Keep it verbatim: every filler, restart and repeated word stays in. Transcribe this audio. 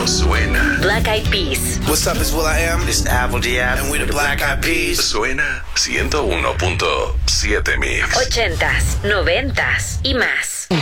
no suena. Black Eyed Peas. What's up, it's Will I Am. It's Apple Diab. And we're the Black Eyed Peas. Suena ciento uno punto siete Mix. Ochentas, noventas y más.